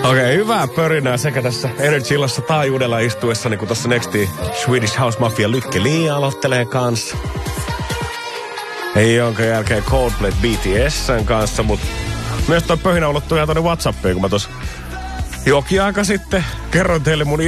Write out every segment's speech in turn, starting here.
Okei, hyvää pörinää sekä tässä Energy-illassa taajuudella istuessani, kun tuossa Nexti Swedish House Mafia Lykke Li aloittelee kanssa. Ei jonka jälkeen Coldplay BTS:n kanssa, mutta myös toi pöhinä ulottui ihan tuonne WhatsAppiin, kun mä tuossa jokin aika sitten kerroin teille mun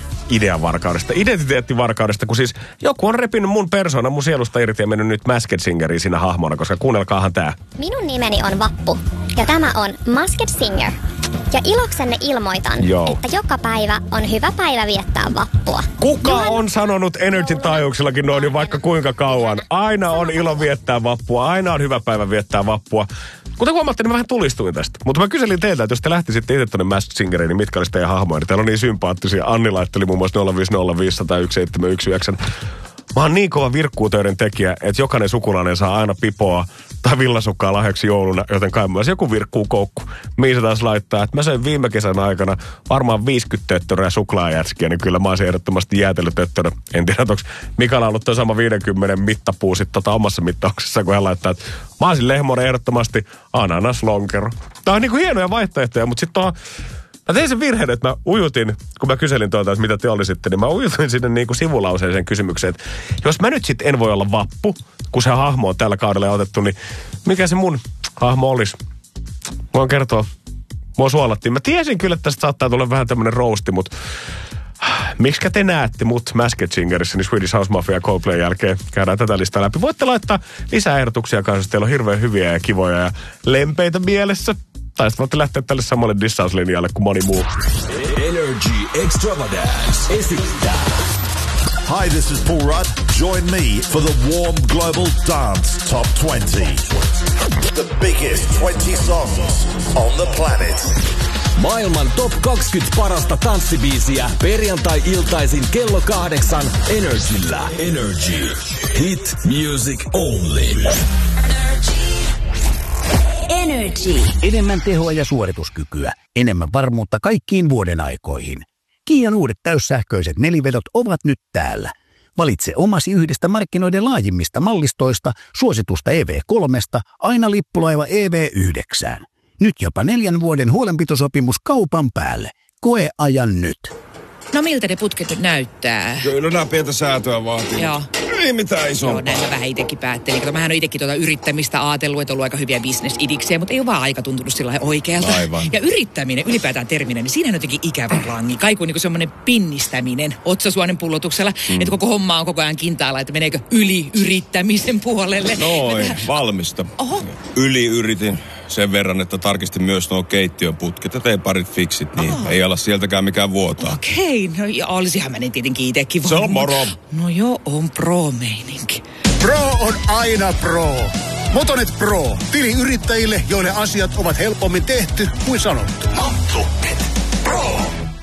identiteettivarkaudesta, kun siis joku on repinyt mun persoonan mun sielusta irti ja mennyt nyt Masked Singeriin siinä hahmona, koska kuunnelkaahan tää. Minun nimeni on Vappu ja tämä on Masked Singer. Ja iloksenne ilmoitan, että joka päivä on hyvä päivä viettää vappua. Kuka on sanonut Energyn taajuuksillakin noin jo vaikka kuinka kauan? Aina on ilo viettää vappua, aina on hyvä päivä viettää vappua. Kuten huomaatte, niin mä vähän tulistuin tästä. Mutta mä kyselin teiltä, että jos te lähtisitte itse tuonne Masked Singeriin, niin mitkä olisi teidän hahmoja? Niin teillä on niin sympaattisia. Anni laitteli muun muassa 050501719. Mä oon niin kova virkkuutöiden tekijä, että jokainen sukulainen saa aina pipoa tai villasukkaa lahjaksi jouluna, joten kai myös joku virkkuukoukku. Miisa taas laittaa, että mä söin viime kesän aikana varmaan 50 töttörää suklaajätskiä, niin kyllä mä oon ehdottomasti jäätelötöttörä. En tiedä, onko Mikaela ollut tuo sama 50 mittapuu sitten omassa mittauksessa, kun hän laittaa, että mä oon Lehmonen ehdottomasti ananaslonkero. Tää on niinku hienoja vaihtoehtoja, mutta sitten mä tein sen virheen, että mä ujutin, kun mä kyselin että mitä te olisitte, niin mä ujutin sinne niinku sivulauseeseen kysymykseen, että jos mä nyt sitten en voi olla Vappu, kun se hahmo on tällä kaudella otettu, niin mikä se mun hahmo olisi? Voin kertoa, mua suolattiin. Mä tiesin kyllä, että tästä saattaa tulla vähän tämmönen roasti, mutta miksikä te näette mut Masked Singerissä, niin Swedish House Mafia ja Coldplay jälkeen käydään tätä listaa läpi. Voitte laittaa lisää ehdotuksia kanssa, teillä on hirveän hyviä ja kivoja ja lempeitä mielessä. Tai sitten voitte lähteä tälle samalle dissauslinjalle kuin moni muu. Energy Extravagance esittää. Hi, this is Paul Rudd. Join me for the Warm Global Dance Top 20. The biggest 20 songs on the planet. Maailman top 20 parasta tanssibiisiä perjantai-iltaisin kello 8 Energyllä. Energy. Hit music only. Energy. Enemmän tehoa ja suorituskykyä. Enemmän varmuutta kaikkiin vuoden aikoihin. Kian uudet täyssähköiset nelivedot ovat nyt täällä. Valitse omasi yhdestä markkinoiden laajimmista mallistoista, suositusta EV3, aina lippulaiva EV9. Nyt jopa 4 vuoden huolenpitosopimus kaupan päälle. Koe ajan nyt. No miltä ne putket nyt näyttää? Kyllä nämä pientä säätöä vaatii. Joo. Ei mitään isompaa. Joo, näin mä vähän itsekin päättelin. Kato, mähän on itsekin yrittämistä ajatellut, että on ollut aika hyviä bisnesidiksejä, mutta ei ole vaan aika tuntunut sillä oikealta. Aivan. Ja yrittäminen, ylipäätään terminä, niin siinä on jotenkin ikävä langi. Kaiku on niin semmoinen pinnistäminen otsasuonen pullotuksella, että koko homma on koko ajan kintaalla, että meneekö yli-yrittämisen puolelle. Noin, valmista. Oho. Yli-yritin sen verran, että tarkistin myös nuo keittiöputket ja tein parit fiksit, niin ei ala sieltäkään mikään vuotaa. Okei, no ja olisihan mä tietenkin itsekin Se on moro. No joo, on pro-meininki. Pro on aina pro. Motonet Pro. Tili yrittäjille, joille asiat ovat helpommin tehty kuin sanottu. Motonet Pro.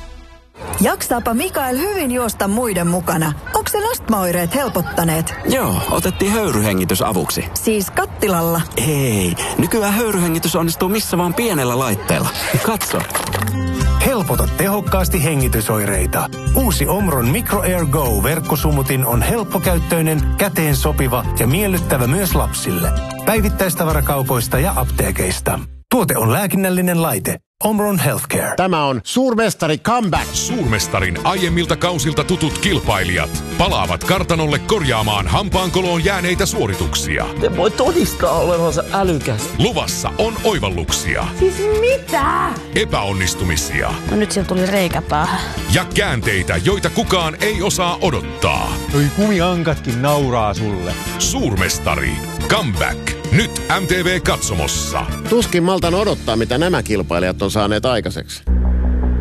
Jaksaapa Mikael hyvin juosta muiden mukana? Onko sen astmaoireet helpottaneet? Joo, otettiin höyryhengitys avuksi. Siis kattilalla? Ei, nykyään höyryhengitys onnistuu missä vaan pienellä laitteella. Katso. Helpota tehokkaasti hengitysoireita. Uusi Omron Micro Air Go-verkkosumutin on helppokäyttöinen, käteen sopiva ja miellyttävä myös lapsille. Päivittäistavarakaupoista ja apteekeista. Tuote on lääkinnällinen laite. Omron Healthcare. Tämä on Suurmestari Comeback. Suurmestarin aiemmilta kausilta tutut kilpailijat palaavat kartanolle korjaamaan hampaankoloon jääneitä suorituksia. Te voi todistaa olevansa älykäs. Luvassa on oivalluksia. Siis mitä? Epäonnistumisia. No nyt sieltä tuli reikä päähän. Ja käänteitä, joita kukaan ei osaa odottaa. Noi kumiankatkin nauraa sulle. Suurmestari. Comeback. Nyt MTV Katsomossa. Tuskin maltan odottaa, mitä nämä kilpailijat on saaneet aikaiseksi.